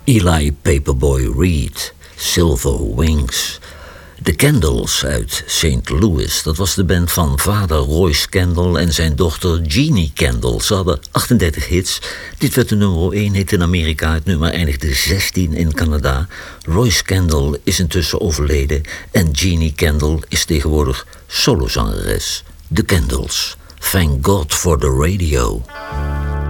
Eli Paperboy Reed, Silver Wings. De Candles uit St. Louis, dat was de band van vader Royce Kendall en zijn dochter Jeannie Kendall. Ze hadden 38 hits. Dit werd de nummer 1 hit in Amerika, het nummer eindigde 16 in Canada. Royce Kendall is intussen overleden en Jeannie Kendall is tegenwoordig solozangeres. De Candles, Thank God for the Radio.